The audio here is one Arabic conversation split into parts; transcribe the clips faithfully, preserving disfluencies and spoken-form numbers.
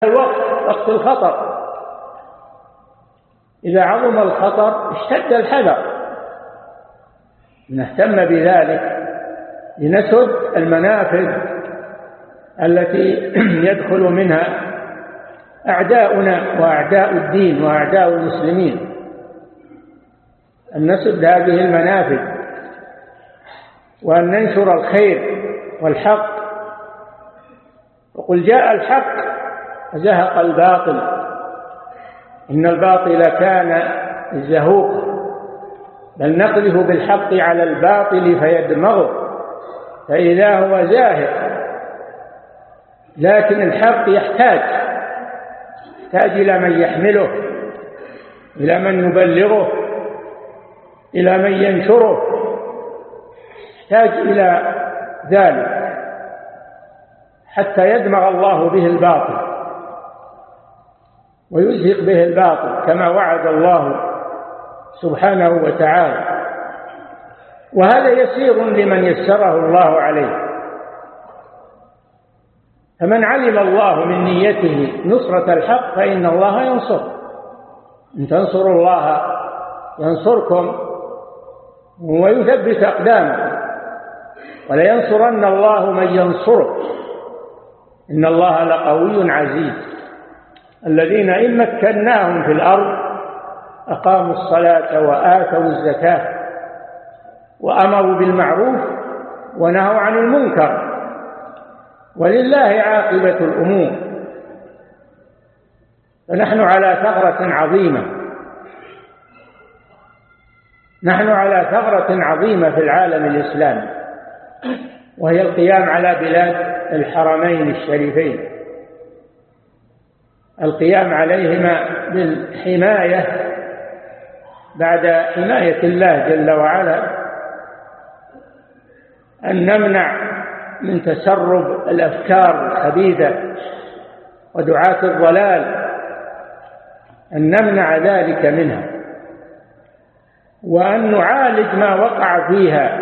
الوقت وقت الخطر، إذا عظم الخطر اشتد الحذر، نهتم بذلك لنسد المنافذ التي يدخل منها أعداؤنا وأعداء الدين وأعداء المسلمين، أن نسد هذه المنافذ وأن ننشر الخير والحق. وقل جاء الحق وزهق الباطل إن الباطل كان زهوقا، بل نقذف بالحق على الباطل فيدمغه فإذا هو زاهق. لكن الحق يحتاج يحتاج إلى من يحمله، إلى من يبلغه، إلى من ينشره، يحتاج إلى ذلك حتى يدمغ الله به الباطل ويزهق به الباطل كما وعد الله سبحانه وتعالى. وهذا يسير لمن يسره الله عليه. فمن علم الله من نيته نصرة الحق فإن الله ينصر. إن تنصروا الله ينصركم ويثبت أقدامكم، ولينصرن الله من ينصره إن الله لقوي عزيز. الذين إن مكناهم في الأرض أقاموا الصلاة وآتوا الزكاة وأمروا بالمعروف ونهوا عن المنكر ولله عاقبة الأمور. فنحن على ثغرة عظيمة، نحن على ثغرة عظيمة في العالم الإسلامي، وهي القيام على بلاد الحرمين الشريفين، القيام عليهما بالحماية بعد حماية الله جل وعلا، أن نمنع من تسرب الأفكار الخبيثة ودعاة الضلال، أن نمنع ذلك منها، وأن نعالج ما وقع فيها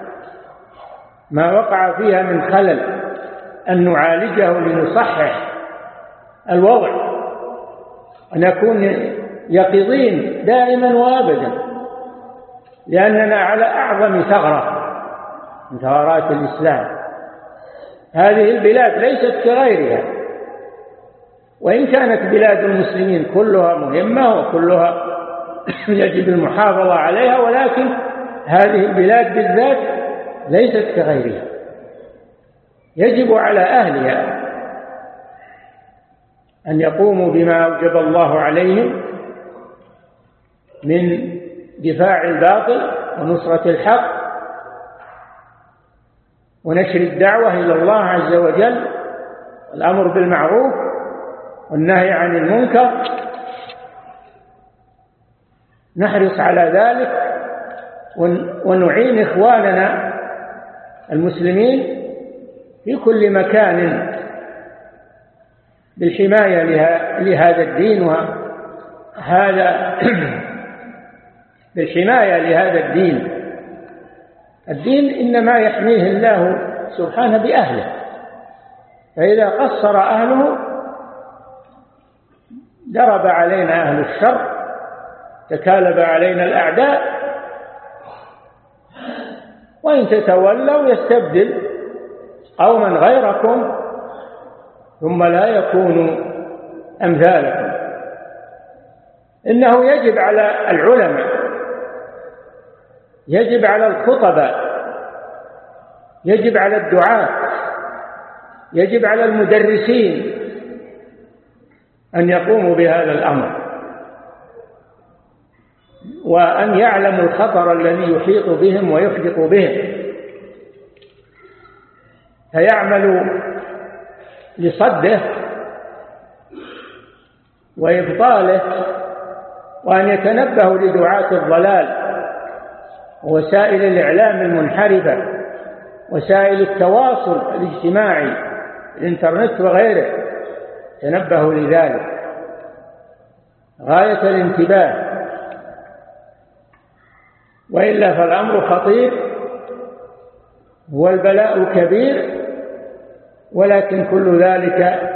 ما وقع فيها من خلل، أن نعالجه لنصحح الوضع، ونكون يقظين دائما وابدا، لأننا على أعظم ثغرة من ثغرات الإسلام. هذه البلاد ليست كغيرها، وإن كانت بلاد المسلمين كلها مهمة وكلها يجب المحافظة عليها، ولكن هذه البلاد بالذات ليست كغيرها. يجب على أهلها أن يقوموا بما أوجب الله عليهم من دفاع الباطل ونصرة الحق ونشر الدعوة إلى الله عز وجل، والأمر بالمعروف والنهي عن المنكر. نحرص على ذلك ونعين إخواننا المسلمين في كل مكان بالحماية لهذا الدين، وهذا بالحماية لهذا الدين. الدين إنما يحميه الله سبحانه بأهله، فإذا قصر أهله درب علينا أهل الشر، تكالب علينا الأعداء، وإن تتولوا يستبدل قوما غيركم ثم لا يكونوا أمثالكم. إنه يجب على العلماء، يجب على الخطباء، يجب على الدعاة، يجب على المدرسين أن يقوموا بهذا الأمر، وأن يعلموا الخطر الذي يحيط بهم ويحدق بهم، فيعملوا لصده وإبطاله، وأن يتنبهوا لدعاة الضلال ووسائل الإعلام المنحرفة، وسائل التواصل الاجتماعي، الإنترنت وغيره، تنبهوا لذلك غاية الانتباه، وإلا فالأمر خطير والبلاء كبير. ولكن كل ذلك